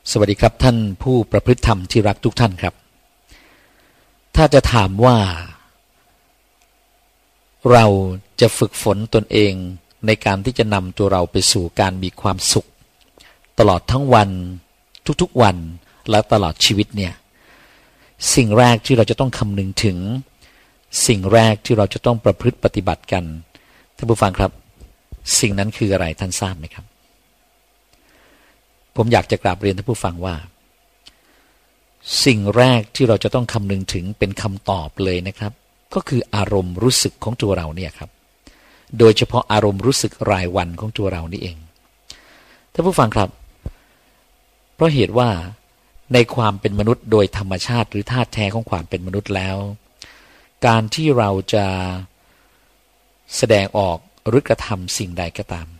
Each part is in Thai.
สวัสดีครับท่านผู้ประพฤติธรรมที่รักทุกท่านครับถ้าจะถามว่าเราจะฝึกฝนตนเองในการที่จะนำตัวเราไปสู่การมีความสุขตลอดทั้งวันทุกๆวันและตลอดชีวิตเนี่ยสิ่งแรกที่เราจะต้องคำนึงถึงสิ่งแรกที่เราจะต้องประพฤติปฏิบัติกันท่านผู้ฟังครับสิ่งนั้นคืออะไรท่านทราบไหมครับผมอยากจะกราบเรียนท่านผู้ฟังว่าสิ่งแรกที่เราจะต้องคำนึงถึงเป็นคำตอบเลยนะครับก็คืออารมณ์รู้สึกของตัวเราเนี่ยครับโดยเฉพาะอารมณ์รู้สึกรายวันของตัวเรานี่เองท่านผู้ฟังครับเพราะเหตุว่าในความเป็นมนุษย์โดยธรรมชาติหรือธาตุแท้ของความเป็นมนุษย์แล้วการที่เราจะแสดงออกหรือกระทำสิ่งใดก็ตาม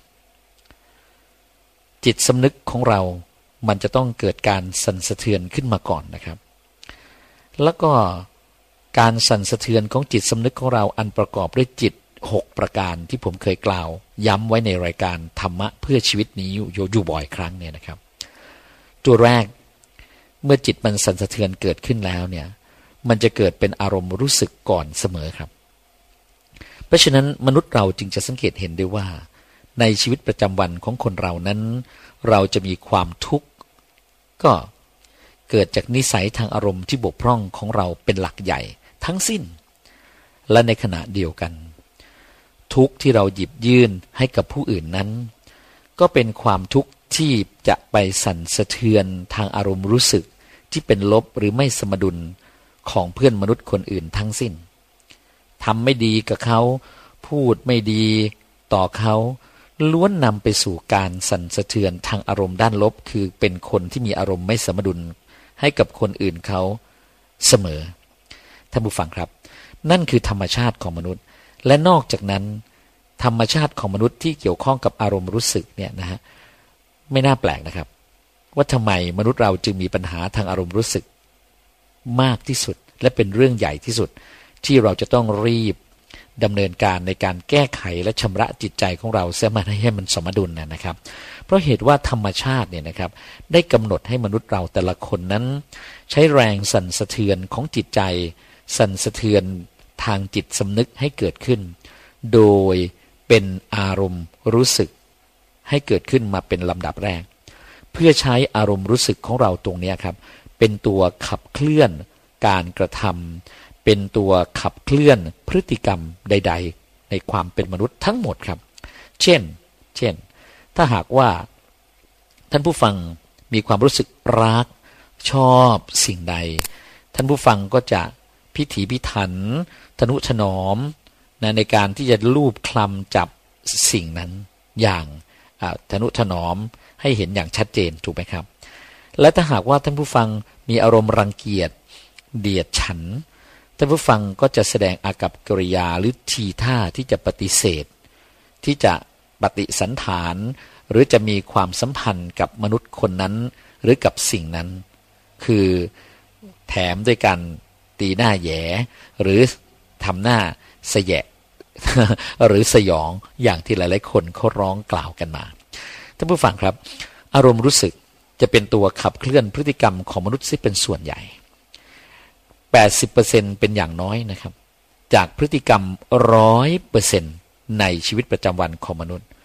จิตสำนึกของเรามันจะต้องเกิดการสั่นสะเทือนขึ้นมาก่อนนะครับแล้วก็การสั่นสะเทือนของจิตสำนึกของเราอันประกอบด้วยจิต6ประการที่ผมเคยกล่าวย้ำไว้ในรายการธรรมะเพื่อชีวิตนี้อยู่บ่อยครั้งเนี่ยนะครับตัวแรกเมื่อจิตมันสั่นสะเทือนเกิดขึ้นแล้วเนี่ยมันจะเกิดเป็นอารมณ์รู้สึกก่อนเสมอครับเพราะฉะนั้นมนุษย์เราจึงจะสังเกตเห็นได้ว่าในชีวิตประจำวันของคนเรานั้นเราจะมีความทุกข์ก็เกิดจากนิสัยทางอารมณ์ที่บกพร่องของเราเป็นหลักใหญ่ทั้งสิ้นและในขณะเดียวกันทุกข์ที่เราหยิบยื่นให้กับผู้อื่นนั้นก็เป็นความทุกข์ที่จะไปสั่นสะเทือนทางอารมณ์รู้สึกที่เป็นลบหรือไม่สมดุลของเพื่อนมนุษย์คนอื่นทั้งสิ้นทำไม่ดีกับเขาพูดไม่ดีต่อเขาล้วนนำไปสู่การสั่นสะเทือนทางอารมณ์ด้านลบคือเป็นคนที่มีอารมณ์ไม่สมดุลให้กับคนอื่นเขาเสมอท่านผู้ฟังครับนั่นคือธรรมชาติของมนุษย์และนอกจากนั้นธรรมชาติของมนุษย์ที่เกี่ยวข้องกับอารมณ์รู้สึกเนี่ยนะฮะไม่น่าแปลกนะครับว่าทำไมมนุษย์เราจึงมีปัญหาทางอารมณ์รู้สึกมากที่สุดและเป็นเรื่องใหญ่ที่สุดที่เราจะต้องรีบดำเนินการในการแก้ไขและชำระจิตใจของเราเสียมาให้มันสมดุลนะครับเพราะเหตุว่าธรรมชาติเนี่ยนะครับได้กำหนดให้มนุษย์เราแต่ละคนนั้นใช้แรงสั่นสะเทือนของจิตใจสั่นสะเทือนทางจิตสำนึกให้เกิดขึ้นโดยเป็นอารมณ์รู้สึกให้เกิดขึ้นมาเป็นลำดับแรกเพื่อใช้อารมณ์รู้สึกของเราตรงนี้ครับเป็นตัวขับเคลื่อนการกระทำเป็นตัวขับเคลื่อนพฤติกรรมใดๆในความเป็นมนุษย์ทั้งหมดครับเช่นถ้าหากว่าท่านผู้ฟังมีความรู้สึกรักชอบสิ่งใดท่านผู้ฟังก็จะพิถีพิถันทนุถนอมในการที่จะลูบคลำจับสิ่งนั้นอย่างทนุถนอมให้เห็นอย่างชัดเจนถูกไหมครับและถ้าหากว่าท่านผู้ฟังมีอารมณ์รังเกียจเดียดฉันท่านผู้ฟังก็จะแสดงอากัปกิริยาหรือทีท่าที่จะปฏิเสธที่จะปฏิสันถานหรือจะมีความสัมพันธ์กับมนุษย์คนนั้นหรือกับสิ่งนั้นคือแถมด้วยการตีหน้าแหย่หรือทำหน้าสแยะ หรือสยองอย่างที่หลายๆคนเขาร้องกล่าวกันมาท่านผู้ฟังครับอารมณ์รู้สึกจะเป็นตัวขับเคลื่อนพฤติกรรมของมนุษย์ที่เป็นส่วนใหญ่80% เป็นอย่างน้อยนะครับจากพฤติกรรม 100% ในชีวิตประจำวันของมนุษย์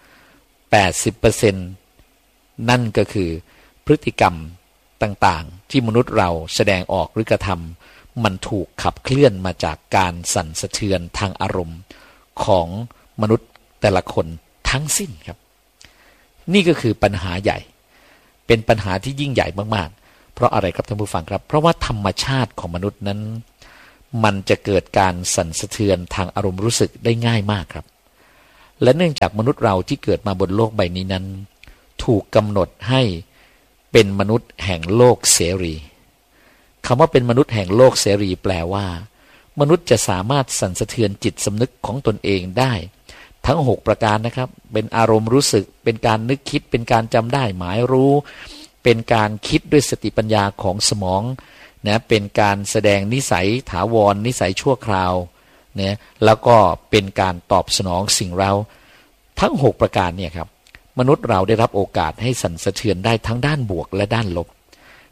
80% นั่นก็คือพฤติกรรมต่างๆที่มนุษย์เราแสดงออกหรือกระทำมันถูกขับเคลื่อนมาจากการสั่นสะเทือนทางอารมณ์ของมนุษย์แต่ละคนทั้งสิ้นครับนี่ก็คือปัญหาใหญ่เป็นปัญหาที่ยิ่งใหญ่มากๆเพราะอะไรครับท่านผู้ฟังครับเพราะว่าธรรมชาติของมนุษย์นั้นมันจะเกิดการสั่นสะเทือนทางอารมณ์รู้สึกได้ง่ายมากครับและเนื่องจากมนุษย์เราที่เกิดมาบนโลกใบนี้นั้นถูกกำหนดให้เป็นมนุษย์แห่งโลกเสรีคำว่าเป็นมนุษย์แห่งโลกเสรีแปลว่ามนุษย์จะสามารถสั่นสะเทือนจิตสำนึกของตนเองได้ทั้ง6ประการนะครับเป็นอารมณ์รู้สึกเป็นการนึกคิดเป็นการจำได้หมายรู้เป็นการคิดด้วยสติปัญญาของสมองนะเป็นการแสดงนิสัยถาวรนิสัยชั่วคราวนะแล้วก็เป็นการตอบสนองสิ่งเราทั้ง6ประการเนี่ยครับมนุษย์เราได้รับโอกาสให้สั่นสะเทือนได้ทั้งด้านบวกและด้านลบ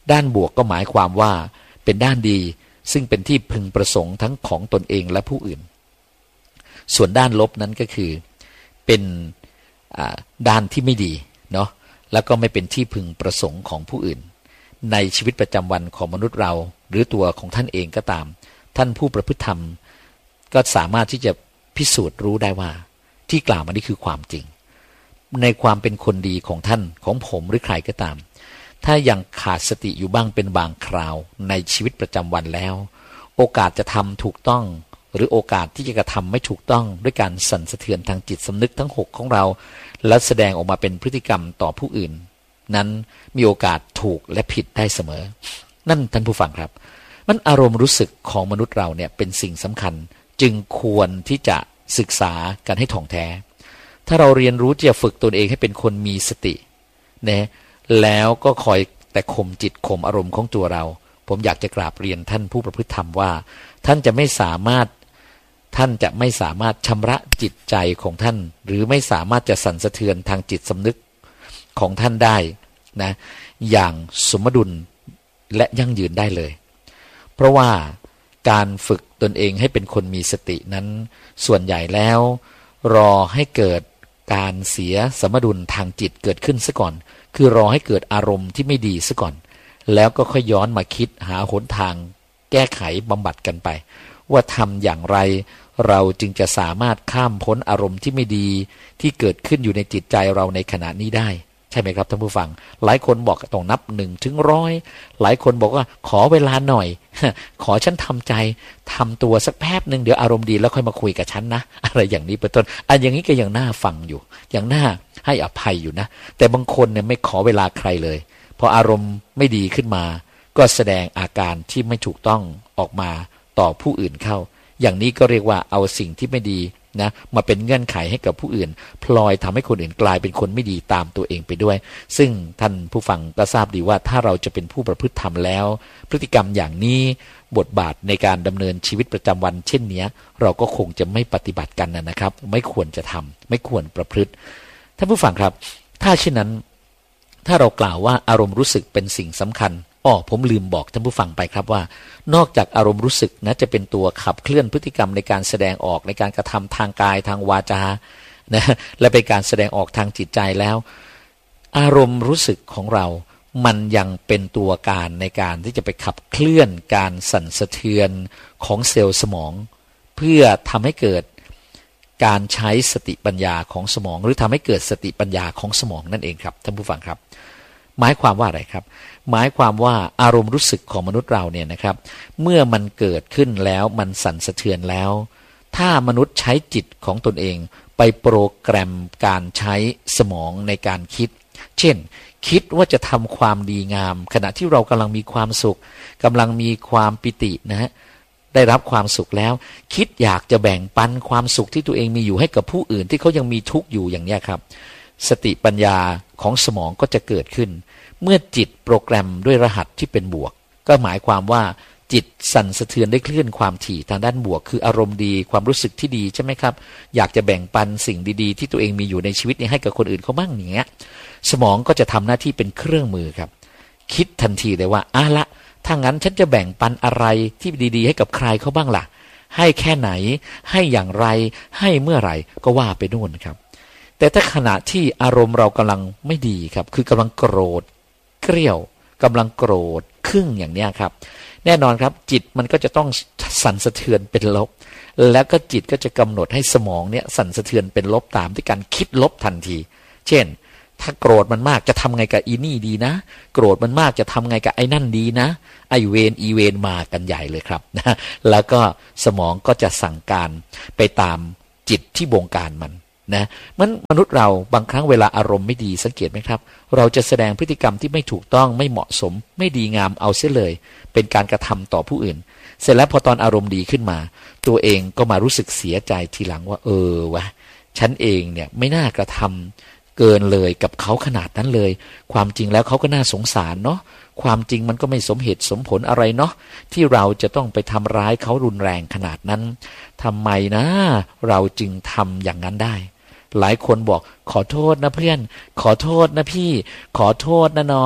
ด้านบวกก็หมายความว่าเป็นด้านดีซึ่งเป็นที่พึงประสงค์ทั้งของตนเองและผู้อื่นส่วนด้านลบนั้นก็คือเป็นด้านที่ไม่ดีเนาะแล้วก็ไม่เป็นที่พึงประสงค์ของผู้อื่นในชีวิตประจำวันของมนุษย์เราหรือตัวของท่านเองก็ตามท่านผู้ประพฤติธรรมก็สามารถที่จะพิสูจน์รู้ได้ว่าที่กล่าวมานี่คือความจริงในความเป็นคนดีของท่านของผมหรือใครก็ตามถ้ายังขาดสติอยู่บ้างเป็นบางคราวในชีวิตประจำวันแล้วโอกาสจะทำถูกต้องหรือโอกาสที่จะกระทำไม่ถูกต้องด้วยการสั่นสะเทือนทางจิตสำนึกทั้ง6ของเราและแสดงออกมาเป็นพฤติกรรมต่อผู้อื่นนั้นมีโอกาสถูกและผิดได้เสมอนั่นท่านผู้ฟังครับมันอารมณ์รู้สึกของมนุษย์เราเนี่ยเป็นสิ่งสำคัญจึงควรที่จะศึกษากันให้ถ่องแท้ถ้าเราเรียนรู้จะฝึกตนเองให้เป็นคนมีสตินะแล้วก็คอยแต่ข่มจิตข่มอารมณ์ของตัวเราผมอยากจะกราบเรียนท่านผู้ประพฤติธรรมว่าท่านจะไม่สามารถชำระจิตใจของท่านหรือไม่สามารถจะสั่นสะเทือนทางจิตสำนึกของท่านได้นะอย่างสมดุลและยั่งยืนได้เลยเพราะว่าการฝึกตนเองให้เป็นคนมีสตินั้นส่วนใหญ่แล้วรอให้เกิดการเสียสมดุลทางจิตเกิดขึ้นซะก่อนคือรอให้เกิดอารมณ์ที่ไม่ดีซะก่อนแล้วก็ค่อยย้อนมาคิดหาหนทางแก้ไขบำบัดกันไปว่าทำอย่างไรเราจึงจะสามารถข้ามพ้นอารมณ์ที่ไม่ดีที่เกิดขึ้นอยู่ในจิตใจเราในขณะนี้ได้ใช่ไหมครับท่านผู้ฟังหลายคนบอกต้องนับ1 ถึง 100หลายคนบอกว่าขอเวลาหน่อยขอฉันทำใจทำตัวสักแป๊บนึงเดี๋ยวอารมณ์ดีแล้วค่อยมาคุยกับฉันนะอะไรอย่างนี้เป็นต้นอย่างนี้ก็ยังน่าฟังอยู่ยังน่าให้อภัยอยู่นะแต่บางคนเนี่ยไม่ขอเวลาใครเลยพออารมณ์ไม่ดีขึ้นมาก็แสดงอาการที่ไม่ถูกต้องออกมาต่อผู้อื่นเข้าอย่างนี้ก็เรียกว่าเอาสิ่งที่ไม่ดีนะมาเป็นเงื่อนไขให้กับผู้อื่นพลอยทำให้คนอื่นกลายเป็นคนไม่ดีตามตัวเองไปด้วยซึ่งท่านผู้ฟังก็ทราบดีว่าถ้าเราจะเป็นผู้ประพฤติธรรมแล้วพฤติกรรมอย่างนี้บทบาทในการดำเนินชีวิตประจำวันเช่นนี้เราก็คงจะไม่ปฏิบัติกันนะครับไม่ควรจะทำไม่ควรประพฤติท่านผู้ฟังครับถ้าเช่นนั้นถ้าเรากล่าวว่าอารมณ์รู้สึกเป็นสิ่งสำคัญผมลืมบอกท่านผู้ฟังไปครับว่านอกจากอารมณ์รู้สึกนะจะเป็นตัวขับเคลื่อนพฤติกรรมในการแสดงออกในการกระทำทางกายทางวาจานะและเป็นการแสดงออกทางจิตใจแล้วอารมณ์รู้สึกของเรามันยังเป็นตัวการในการที่จะไปขับเคลื่อนการสั่นสะเทือนของเซลล์สมองเพื่อทำให้เกิดการใช้สติปัญญาของสมองหรือทำให้เกิดสติปัญญาของสมองนั่นเองครับท่านผู้ฟังครับหมายความว่าอะไรครับหมายความว่าอารมณ์รู้สึกของมนุษย์เราเนี่ยนะครับเมื่อมันเกิดขึ้นแล้วมันสั่นสะเทือนแล้วถ้ามนุษย์ใช้จิตของตนเองไปโปรแกรมการใช้สมองในการคิดเช่นคิดว่าจะทำความดีงามขณะที่เรากำลังมีความสุขกำลังมีความปิตินะฮะได้รับความสุขแล้วคิดอยากจะแบ่งปันความสุขที่ตัวเองมีอยู่ให้กับผู้อื่นที่เขายังมีทุกข์อยู่อย่างนี้ครับสติปัญญาของสมองก็จะเกิดขึ้นเมื่อจิตโปรแกรมด้วยรหัสที่เป็นบวกก็หมายความว่าจิตสั่นสะเทือนได้คลื่นความถี่ทางด้านบวกคืออารมณ์ดีความรู้สึกที่ดีใช่ไหมครับอยากจะแบ่งปันสิ่งดีๆที่ตัวเองมีอยู่ในชีวิตนี้ให้กับคนอื่นเขาบ้างอย่างเงี้ยสมองก็จะทำหน้าที่เป็นเครื่องมือครับคิดทันทีเลยว่าละถ้างั้นฉันจะแบ่งปันอะไรที่ดีๆให้กับใครเขาบ้างล่ะให้แค่ไหนให้อย่างไรให้เมื่อไหร่ก็ว่าไปนู่นครับแต่ถ้าขณะที่อารมณ์เรากำลังไม่ดีครับคือกำลังโกรธเกรี้ยวกำลังโกรธครึ่งอย่างเนี้ยครับแน่นอนครับจิตมันก็จะต้องสั่นสะเทือนเป็นลบแล้วก็จิตก็จะกำหนดให้สมองเนี่ยสั่นสะเทือนเป็นลบตามด้วยการคิดลบทันทีเช่นถ้าโกรธมันมากจะทำไงกับอีนี่ดีนะโกรธมันมากจะทำไงกับไอ้นั่นดีนะไอเวนอีเวนมากันใหญ่เลยครับนะแล้วก็สมองก็จะสั่งการไปตามจิตที่บงการมันนะมนุษย์เราบางครั้งเวลาอารมณ์ไม่ดีสังเกตไหมครับเราจะแสดงพฤติกรรมที่ไม่ถูกต้องไม่เหมาะสมไม่ดีงามเอาเสียเลยเป็นการกระทำต่อผู้อื่นเสร็จแล้วพอตอนอารมณ์ดีขึ้นมาตัวเองก็มารู้สึกเสียใจทีหลังว่าวะฉันเองเนี่ยไม่น่ากระทำเกินเลยกับเขาขนาดนั้นเลยความจริงแล้วเขาก็น่าสงสารเนาะความจริงมันก็ไม่สมเหตุสมผลอะไรเนาะที่เราจะต้องไปทำร้ายเขารุนแรงขนาดนั้นทำไมนะเราจึงทำอย่างนั้นได้หลายคนบอกขอโทษนะเพื่อนขอโทษนะพี่ขอโทษนะน้อง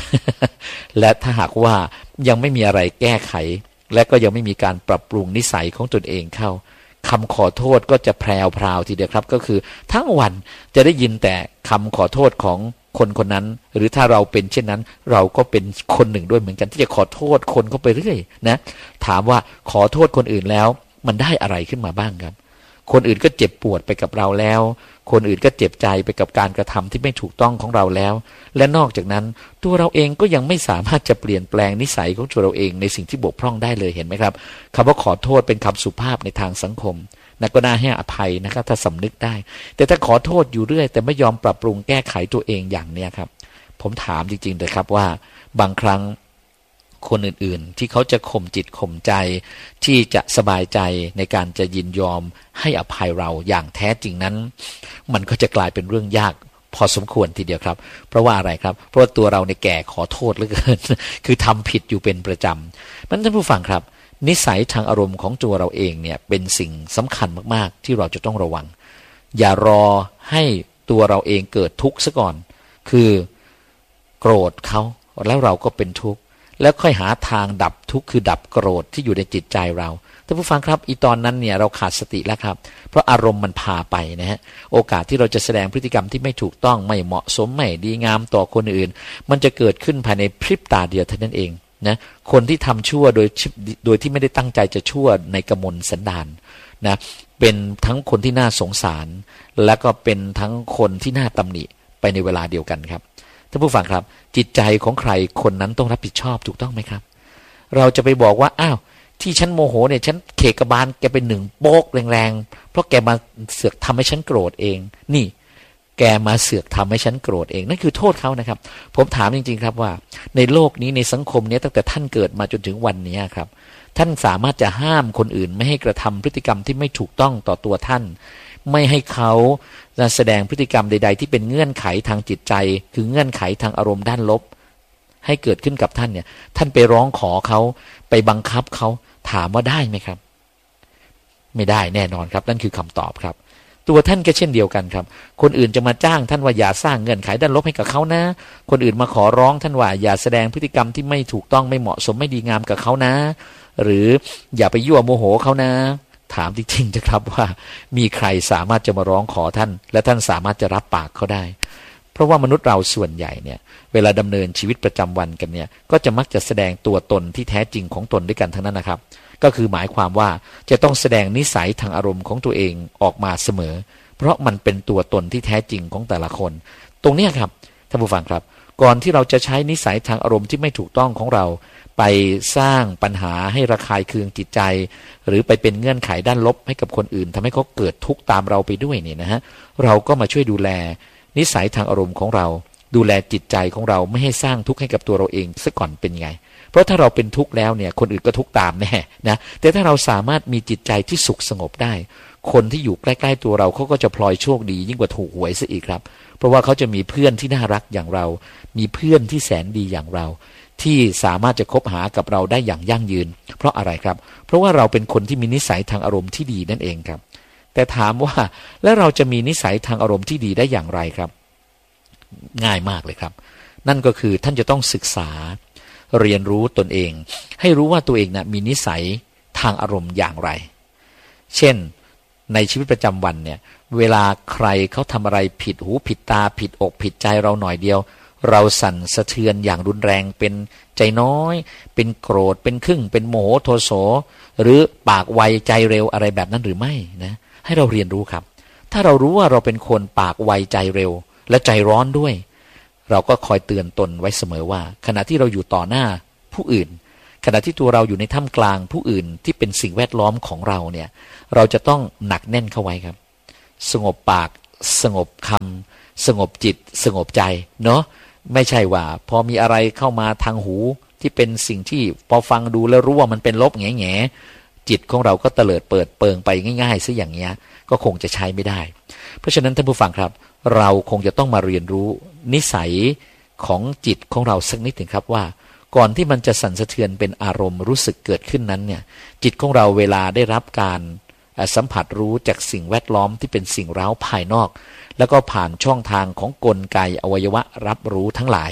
และถ้าหากว่ายังไม่มีอะไรแก้ไขและก็ยังไม่มีการปรับปรุงนิสัยของตนเองเข้าคำขอโทษก็จะแพรวๆทีเดียวครับก็คือทั้งวันจะได้ยินแต่คำขอโทษของคนคนนั้นหรือถ้าเราเป็นเช่นนั้นเราก็เป็นคนหนึ่งด้วยเหมือนกันที่จะขอโทษคนเข้าไปเรื่อยนะถามว่าขอโทษคนอื่นแล้วมันได้อะไรขึ้นมาบ้างครับคนอื่นก็เจ็บปวดไปกับเราแล้วคนอื่นก็เจ็บใจไปกับการกระทำที่ไม่ถูกต้องของเราแล้วและนอกจากนั้นตัวเราเองก็ยังไม่สามารถจะเปลี่ยนแปลงนิสัยของตัวเราเองในสิ่งที่บกพร่องได้เลยเห็นไหมครับคำว่าขอโทษเป็นคำสุภาพในทางสังคมนะก็น่าให้อภัยนะครับถ้าสำนึกได้แต่ถ้าขอโทษอยู่เรื่อยแต่ไม่ยอมปรับปรุงแก้ไขตัวเองอย่างเนี้ยครับผมถามจริงๆเลยครับว่าบางครั้งคนอื่นๆที่เขาจะข่มจิตข่มใจที่จะสบายใจในการจะยินยอมให้อภัยเราอย่างแท้จริงนั้นมันก็จะกลายเป็นเรื่องยากพอสมควรทีเดียวครับเพราะว่าอะไรครับเพราะว่าตัวเราในแก่ขอโทษเหลือเกิน คือทำผิดอยู่เป็นประจำนั้นท่านผู้ฟังครับนิสัยทางอารมณ์ของตัวเราเองเนี่ยเป็นสิ่งสำคัญมากๆที่เราจะต้องระวังอย่ารอให้ตัวเราเองเกิดทุกข์ซะก่อนคือโกรธเขาแล้วเราก็เป็นทุกข์แล้วค่อยหาทางดับทุกข์คือดับโกรธที่อยู่ในจิตใจเราท่านผู้ฟังครับอีตอนนั้นเนี่ยเราขาดสติแล้วครับเพราะอารมณ์มันพาไปนะฮะโอกาสที่เราจะแสดงพฤติกรรมที่ไม่ถูกต้องไม่เหมาะสมไม่ดีงามต่อคนอื่นมันจะเกิดขึ้นภายในพริบตาเดียวเท่านั้นเองนะคนที่ทำชั่วโดยที่ไม่ได้ตั้งใจจะชั่วในกมลสันดานนะเป็นทั้งคนที่น่าสงสารและก็เป็นทั้งคนที่น่าตำหนิไปในเวลาเดียวกันครับท่านผู้ฟังครับจิตใจของใครคนนั้นต้องรับผิดชอบถูกต้องไหมครับเราจะไปบอกว่าอ้าวที่ฉันโมโหเนี่ยฉันเขกกระบาลแกเป็นหนึ่งโป๊กแรงๆเพราะแกมาเสือกทำให้ฉันโกรธเองนี่แกมาเสือกทำให้ฉันโกรธเองนั่นคือโทษเขานะครับผมถามจริงๆครับว่าในโลกนี้ในสังคมนี้ตั้งแต่ท่านเกิดมาจนถึงวันนี้ครับท่านสามารถจะห้ามคนอื่นไม่ให้กระทำพฤติกรรมที่ไม่ถูกต้องต่อตัวท่านไม่ให้เขาแสดงพฤติกรรมใดๆที่เป็นเงื่อนไขทางจิตใจคือเงื่อนไขทางอารมณ์ด้านลบให้เกิดขึ้นกับท่านเนี่ยท่านไปร้องขอเขาไปบังคับเขาถามว่าได้ไหมครับไม่ได้แน่นอนครับนั่นคือคำตอบครับตัวท่านก็เช่นเดียวกันครับคนอื่นจะมาจ้างท่านว่าอย่าสร้างเงื่อนไขด้านลบให้กับเขานะคนอื่นมาขอร้องท่านว่าอย่าแสดงพฤติกรรมที่ไม่ถูกต้องไม่เหมาะสมไม่ดีงามกับเขานะหรืออย่าไปยั่วโมโหเขานะถามจริงๆนะครับว่ามีใครสามารถจะมาร้องขอท่านและท่านสามารถจะรับปากเขาได้เพราะว่ามนุษย์เราส่วนใหญ่เนี่ยเวลาดำเนินชีวิตประจำวันกันเนี่ยก็จะมักจะแสดงตัวตนที่แท้จริงของตนด้วยกันทั้งนั้นนะครับก็คือหมายความว่าจะต้องแสดงนิสัยทางอารมณ์ของตัวเองออกมาเสมอเพราะมันเป็นตัวตนที่แท้จริงของแต่ละคนตรงนี้ครับท่านผู้ฟังครับก่อนที่เราจะใช้นิสัยทางอารมณ์ที่ไม่ถูกต้องของเราไปสร้างปัญหาให้ระคายเคืองจิตใจหรือไปเป็นเงื่อนไขด้านลบให้กับคนอื่นทำให้เขาเกิดทุกข์ตามเราไปด้วยเนี่ยนะฮะเราก็มาช่วยดูแลนิสัยทางอารมณ์ของเราดูแลจิตใจของเราไม่ให้สร้างทุกข์ให้กับตัวเราเองซะก่อนเป็นไงเพราะถ้าเราเป็นทุกข์แล้วเนี่ยคนอื่นก็ทุกข์ตามแน่นะแต่ถ้าเราสามารถมีจิตใจที่สุขสงบได้คนที่อยู่ใกล้ๆตัวเราเขาก็จะพลอยโชคดียิ่งกว่าถูกหวยซะอีกครับเพราะว่าเขาจะมีเพื่อนที่น่ารักอย่างเรามีเพื่อนที่แสนดีอย่างเราที่สามารถจะคบหากับเราได้อย่างยั่งยืนเพราะอะไรครับเพราะว่าเราเป็นคนที่มีนิสัยทางอารมณ์ที่ดีนั่นเองครับแต่ถามว่าแล้วเราจะมีนิสัยทางอารมณ์ที่ดีได้อย่างไรครับง่ายมากเลยครับนั่นก็คือท่านจะต้องศึกษาเรียนรู้ตนเองให้รู้ว่าตัวเองนะมีนิสัยทางอารมณ์อย่างไรเช่นในชีวิตประจำวันเนี่ยเวลาใครเขาทำอะไรผิดหูผิดตาผิดอกผิดใจเราหน่อยเดียวเราสั่นสะเทือนอย่างรุนแรงเป็นใจน้อยเป็นโกรธเป็นขึ่งเป็นโมโหโทโสหรือปากไวใจเร็วอะไรแบบนั้นหรือไม่นะให้เราเรียนรู้ครับถ้าเรารู้ว่าเราเป็นคนปากไวใจเร็วและใจร้อนด้วยเราก็คอยเตือนตนไว้เสมอว่าขณะที่เราอยู่ต่อหน้าผู้อื่นขณะที่ตัวเราอยู่ในท่ามกลางผู้อื่นที่เป็นสิ่งแวดล้อมของเราเนี่ยเราจะต้องหนักแน่นเข้าไว้ครับสงบปากสงบคำสงบจิตสงบใจเนาะไม่ใช่ว่าพอมีอะไรเข้ามาทางหูที่เป็นสิ่งที่พอฟังดูแล้วรู้ว่ามันเป็นลบแง่ๆจิตของเราก็เตลิดเปิดเปิงไปง่ายๆซะอย่างเงี้ยก็คงจะใช้ไม่ได้เพราะฉะนั้นท่านผู้ฟังครับเราคงจะต้องมาเรียนรู้นิสัยของจิตของเราสักนิดหนึ่งครับว่าก่อนที่มันจะสั่นสะเทือนเป็นอารมณ์รู้สึกเกิดขึ้นนั้นเนี่ยจิตของเราเวลาได้รับการสัมผัสรู้จากสิ่งแวดล้อมที่เป็นสิ่งเร้าภายนอกแล้วก็ผ่านช่องทางของกลไกอวัยวะรับรู้ทั้งหลาย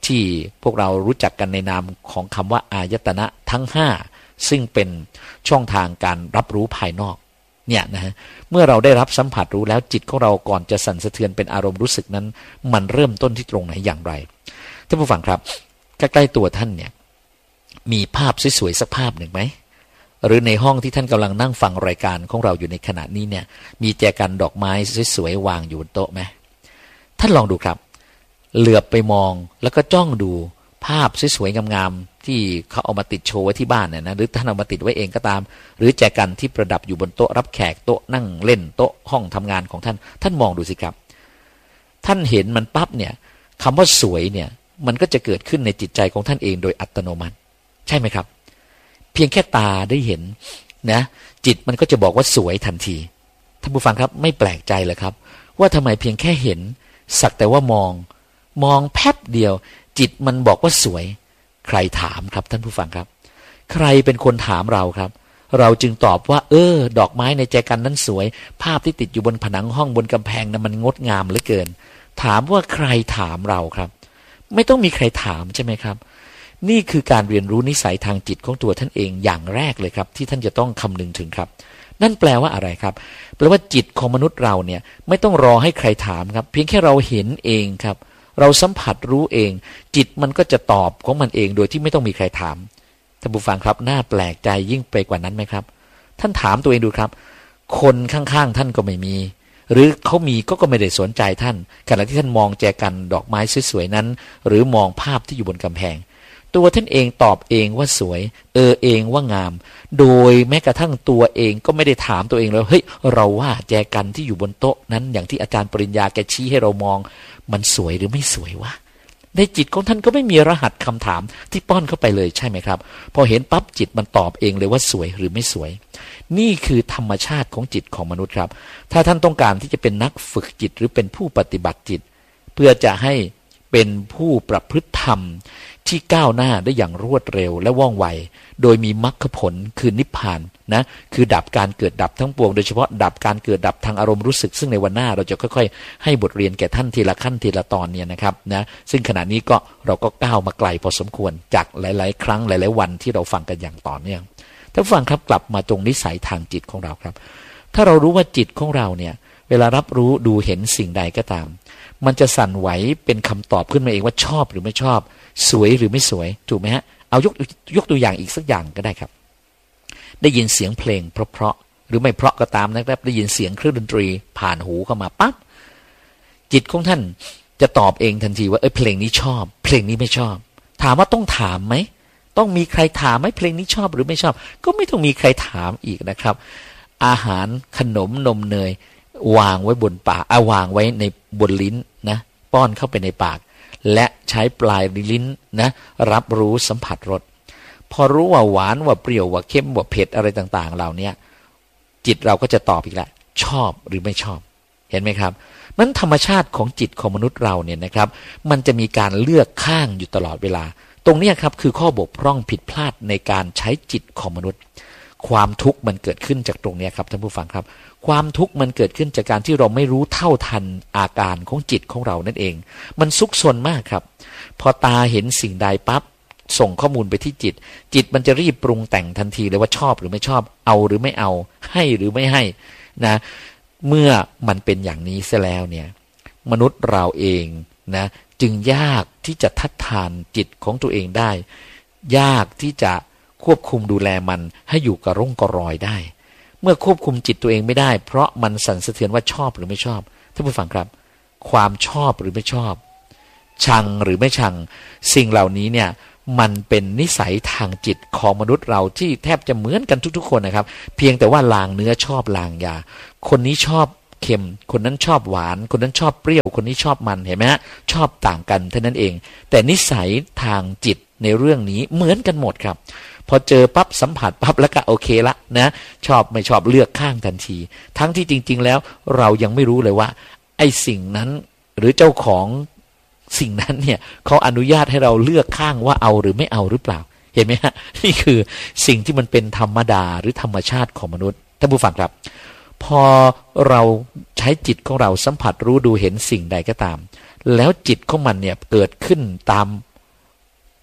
ที่พวกเรารู้จักกันในนามของคำว่าอายตนะทั้ง5ซึ่งเป็นช่องทางการรับรู้ภายนอกเนี่ยนะฮะเมื่อเราได้รับสัมผัสรู้แล้วจิตของเราก่อนจะสั่นสะเทือนเป็นอารมณ์รู้สึกนั้นมันเริ่มต้นที่ตรงไหนอย่างไรท่านผู้ฟังครับใกล้ๆตัวท่านเนี่ยมีภาพสวยๆสักภาพหนึ่งไหมหรือในห้องที่ท่านกำลังนั่งฟังรายการของเราอยู่ในขณะนี้เนี่ยมีแจกันดอกไม้สวยๆวางอยู่บนโต๊ะไหมท่านลองดูครับเหลือบไปมองแล้วก็จ้องดูภาพสวยๆงามๆที่เขาเอามาติดโชว์ไว้ที่บ้านเนี่ยนะหรือท่านเอามาติดไว้เองก็ตามหรือแจกันที่ประดับอยู่บนโต๊ะรับแขกโต๊ะนั่งเล่นโต๊ะห้องทำงานของท่านมองดูสิครับท่านเห็นมันปั๊บเนี่ยคำว่าสวยเนี่ยมันก็จะเกิดขึ้นในจิตใจของท่านเองโดยอัตโนมัติใช่ไหมครับเพียงแค่ตาได้เห็นนะจิตมันก็จะบอกว่าสวยทันทีท่านผู้ฟังครับไม่แปลกใจเลยครับว่าทำไมเพียงแค่เห็นสักแต่ว่ามองแป๊บเดียวจิตมันบอกว่าสวยใครถามครับท่านผู้ฟังครับใครเป็นคนถามเราครับเราจึงตอบว่าดอกไม้ในแจกันนั้นสวยภาพที่ติดอยู่บนผนังห้องบนกำแพงนั้นมันงดงามเหลือเกินถามว่าใครถามเราครับไม่ต้องมีใครถามใช่ไหมครับนี่คือการเรียนรู้นิสัยทางจิตของตัวท่านเองอย่างแรกเลยครับที่ท่านจะต้องคำนึงถึงครับนั่นแปลว่าอะไรครับแปลว่าจิตของมนุษย์เราเนี่ยไม่ต้องรอให้ใครถามครับเพียงแค่เราเห็นเองครับเราสัมผัสรู้เองจิตมันก็จะตอบของมันเองโดยที่ไม่ต้องมีใครถามท่านผู้ฟังครับน่าแปลกใจยิ่งไปกว่านั้นไหมครับท่านถามตัวเองดูครับคนข้างๆท่านก็ไม่มีหรือเขามีก็ไม่ได้สนใจท่านขณะที่ท่านมองแจกันดอกไม้สวยๆนั้นหรือมองภาพที่อยู่บนกำแพงตัวท่านเองตอบเองว่าสวยเองว่างามโดยแม้กระทั่งตัวเองก็ไม่ได้ถามตัวเองแล้วเฮ้ยเราว่าแจกันที่อยู่บนโต๊ะนั้นอย่างที่อาจารย์ปริญญาแกชี้ให้เรามองมันสวยหรือไม่สวยวะในจิตของท่านก็ไม่มีรหัสคำถามที่ป้อนเข้าไปเลยใช่ไหมครับพอเห็นปั๊บจิตมันตอบเองเลยว่าสวยหรือไม่สวยนี่คือธรรมชาติของจิตของมนุษย์ครับถ้าท่านต้องการที่จะเป็นนักฝึกจิตหรือเป็นผู้ปฏิบัติจิตเพื่อจะให้เป็นผู้ประพฤติธรรมที่ก้าวหน้าได้อย่างรวดเร็วและว่องไวโดยมีมรรคผลคือนิพพานนะคือดับการเกิดดับทั้งปวงโดยเฉพาะดับการเกิดดับทางอารมณ์รู้สึกซึ่งในวันหน้าเราจะค่อยๆให้บทเรียนแก่ท่านทีละขั้นทีละตอนเนี่ยนะครับนะซึ่งขณะนี้ก็เราก็ก้าวมาไกลพอสมควรจากหลายๆครั้งหลายๆวันที่เราฟังกันอย่างต่อเนื่องท่านฟังครับกลับมาตรงนิสัยทางจิตของเราครับถ้าเรารู้ว่าจิตของเราเนี่ยเวลารับรู้ดูเห็นสิ่งใดก็ตามมันจะสั่นไหวเป็นคำตอบขึ้นมาเองว่าชอบหรือไม่ชอบสวยหรือไม่สวยถูกไหมฮะเอายกตัวอย่างอีกสักอย่างก็ได้ครับได้ยินเสียงเพลงเพราะหรือไม่เพราะก็ตามนะครับได้ยินเสียงเครื่องดนตรีผ่านหูเข้ามาปั๊บจิตของท่านจะตอบเองทันทีว่าเพลงนี้ชอบเพลงนี้ไม่ชอบถามว่าต้องถามไหมต้องมีใครถามไหมเพลงนี้ชอบหรือไม่ชอบก็ไม่ต้องมีใครถามอีกนะครับอาหารขนมนมเนยวางไว้บนปากวางไว้ในบนลิ้นนะป้อนเข้าไปในปากและใช้ปลายลิ้นนะรับรู้สัมผัสรสพอรู้ว่าหวานว่าเปรี้ยวว่าเค็มว่าเผ็ดอะไรต่างๆเหล่านี้จิตเราก็จะตอบอีกแล้วชอบหรือไม่ชอบเห็นไหมครับนั้นธรรมชาติของจิตของมนุษย์เราเนี่ยนะครับมันจะมีการเลือกข้างอยู่ตลอดเวลาตรงนี้ครับคือข้อบกพร่องผิดพลาดในการใช้จิตของมนุษย์ความทุกข์มันเกิดขึ้นจากตรงนี้ครับท่านผู้ฟังครับความทุกข์มันเกิดขึ้นจากการที่เราไม่รู้เท่าทันอาการของจิตของเรานั่นเองมันซุกซนมากครับพอตาเห็นสิ่งใดปั๊บส่งข้อมูลไปที่จิตมันจะรีบปรุงแต่งทันทีเลยว่าชอบหรือไม่ชอบเอาหรือไม่เอาให้หรือไม่ให้นะเมื่อมันเป็นอย่างนี้เสียแล้วเนี่ยมนุษย์เราเองนะจึงยากที่จะทัดทานจิตของตัวเองได้ยากที่จะควบคุมดูแลมันให้อยู่กระร่องกระรอยได้เมื่อควบคุมจิตตัวเองไม่ได้เพราะมันสั่นสะเทือนว่าชอบหรือไม่ชอบท่านผู้ฟังครับความชอบหรือไม่ชอบชังหรือไม่ชังสิ่งเหล่านี้เนี่ยมันเป็นนิสัยทางจิตของมนุษย์เราที่แทบจะเหมือนกันทุกๆคนนะครับเพียงแต่ว่าลางเนื้อชอบลางยาคนนี้ชอบเค็มคนนั้นชอบหวานคนนั้นชอบเปรี้ยวคนนี้ชอบมันเห็นไหมฮะชอบต่างกันเท่านั้นเองแต่นิสัยทางจิตในเรื่องนี้เหมือนกันหมดครับพอเจอปั๊บสัมผัสปั๊บแล้วก็โอเคละนะชอบไม่ชอบเลือกข้างทันทีทั้งที่จริงๆแล้วเรายังไม่รู้เลยว่าไอ้สิ่งนั้นหรือเจ้าของสิ่งนั้นเนี่ยเขาอนุญาตให้เราเลือกข้างว่าเอาหรือไม่เอาหรือเปล่าเห็นไหมฮะนี่คือสิ่งที่มันเป็นธรรมดาหรือธรรมชาติของมนุษย์ท่านผู้ฟังครับพอเราใช้จิตของเราสัมผัสรู้ดูเห็นสิ่งใดก็ตามแล้วจิตของมันเนี่ยเกิดขึ้นตาม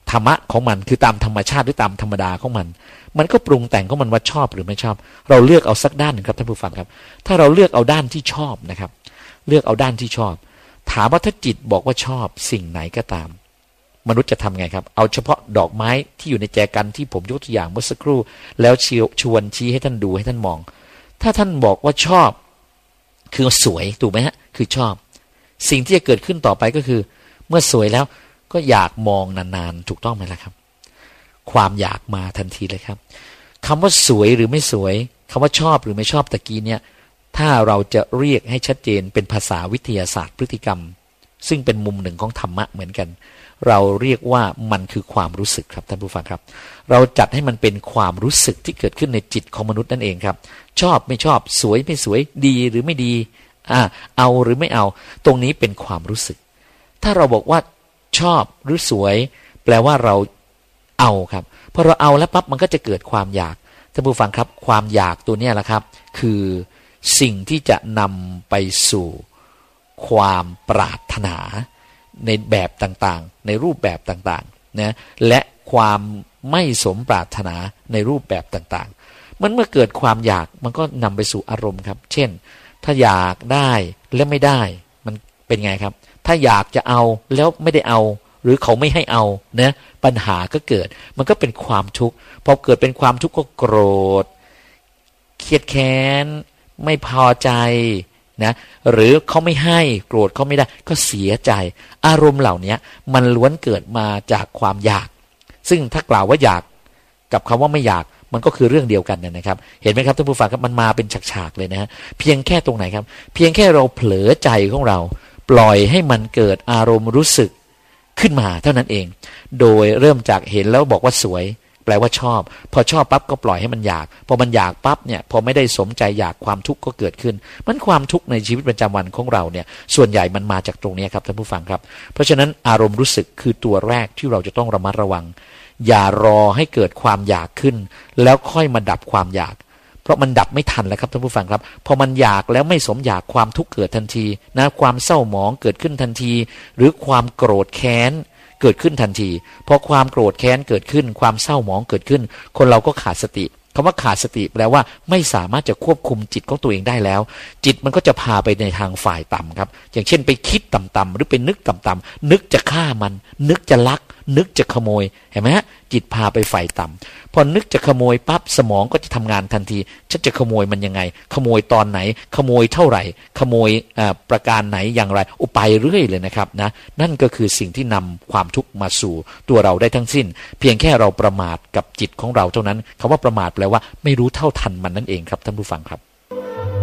ธรรมะของมันคือตามธรรมชาติหรือตามธรรมดาของมันมันก็ปรุงแต่งของมันว่าชอบหรือไม่ชอบเราเลือกเอาสักด้านหนึ่งครับท่านผู้ฟังครับถ้าเราเลือกเอาด้านที่ชอบนะครับเลือกเอาด้านที่ชอบถามว่าถ้าจิตบอกว่าชอบสิ่งไหนก็ตามมนุษย์จะทำไงครับเอาเฉพาะดอกไม้ที่อยู่ในแจกันที่ผมยกตัวอย่างเมื่อสักครู่แล้วชวนชี้ให้ท่านดูให้ท่านมองถ้าท่านบอกว่าชอบคือสวยถูกไหมฮะคือชอบสิ่งที่จะเกิดขึ้นต่อไปก็คือเมื่อสวยแล้วก็อยากมองนานๆถูกต้องไหมล่ะครับความอยากมาทันทีเลยครับคำว่าสวยหรือไม่สวยคำว่าชอบหรือไม่ชอบตะกี้เนี่ยถ้าเราจะเรียกให้ชัดเจนเป็นภาษาวิทยาศาสตร์พฤติกรรมซึ่งเป็นมุมหนึ่งของธรรมะเหมือนกันเราเรียกว่ามันคือความรู้สึกครับท่านผู้ฟังครับเราจัดให้มันเป็นความรู้สึกที่เกิดขึ้นในจิตของมนุษย์นั่นเองครับชอบไม่ชอบสวยไม่สวยดีหรือไม่ดีเอาหรือไม่เอาตรงนี้เป็นความรู้สึกถ้าเราบอกว่าชอบหรือสวยแปลว่าเราเอาครับพอเราเอาแล้วปั๊บมันก็จะเกิดความอยากท่านผู้ฟังครับความอยากตัวนี้แหละครับคือสิ่งที่จะนำไปสู่ความปรารถนาในแบบต่างๆในรูปแบบต่างๆนะและความไม่สมปรารถนาในรูปแบบต่างๆมันเมื่อเกิดความอยากมันก็นำไปสู่อารมณ์ครับเช่นถ้าอยากได้และไม่ได้มันเป็นไงครับถ้าอยากจะเอาแล้วไม่ได้เอาหรือเขาไม่ให้เอานะปัญหาก็เกิดมันก็เป็นความทุกข์พอเกิดเป็นความทุกข์ก็โกรธเครียดแค้นไม่พอใจนะหรือเขาไม่ให้โกรธเขาไม่ได้ก็เสียใจอารมณ์เหล่านี้มันล้วนเกิดมาจากความอยากซึ่งถ้ากล่าวว่าอยากกับคำว่าไม่อยากมันก็คือเรื่องเดียวกันนะครับเห็นไหมครับท่านผู้ฟังครับมันมาเป็นฉากๆเลยนะฮะเพียงแค่ตรงไหนครับเพียงแค่เราเผลอใจของเราปล่อยให้มันเกิดอารมณ์รู้สึกขึ้นมาเท่านั้นเองโดยเริ่มจากเห็นแล้วบอกว่าสวยแปลว่าชอบพอชอบปั๊บก็ปล่อยให้มันอยากพอมันอยากปั๊บเนี่ยพอไม่ได้สมใจอยากความทุกข์ก็เกิดขึ้นมันความทุกข์ในชีวิตประจำวันของเราเนี่ยส่วนใหญ่มันมาจากตรงนี้ครับท่านผู้ฟังครับเพราะฉะนั้นอารมณ์รู้สึกคือตัวแรกที่เราจะต้องระมัดระวังอย่ารอให้เกิดความอยากขึ้นแล้วค่อยมาดับความอยากเพราะมันดับไม่ทันแล้วครับท่านผู้ฟังครับพอมันอยากแล้วไม่สมอยากความทุกข์เกิดทันทีนะความเศร้าหมองเกิดขึ้นทันทีหรือความโกรธแค้นเกิดขึ้นทันทีพอความโกรธแค้นเกิดขึ้นความเศร้าหมองเกิดขึ้นคนเราก็ขาดสติคำว่าขาดสติแปลว่าไม่สามารถจะควบคุมจิตของตัวเองได้แล้วจิตมันก็จะพาไปในทางฝ่ายต่ำครับอย่างเช่นไปคิดต่ำๆหรือไปนึกต่ำๆนึกจะฆ่ามันนึกจะลักนึกจะขโมยเห็นไหมฮะจิตพาไปฝ่ายต่ำพอนึกจะขโมยปั๊บสมองก็จะทำงานทันทีฉันจะขโมยมันยังไงขโมยตอนไหนขโมยเท่าไหร่ขโมยประการไหนอย่างไรไปเรื่อยเลยนะครับนะนั่นก็คือสิ่งที่นำความทุกข์มาสู่ตัวเราได้ทั้งสิ้นเพียงแค่เราประมาทกับจิตของเราเท่านั้นคำว่าประมาทแปลว่าไม่รู้เท่าทันมันนั่นเองครับท่านผู้ฟังครับ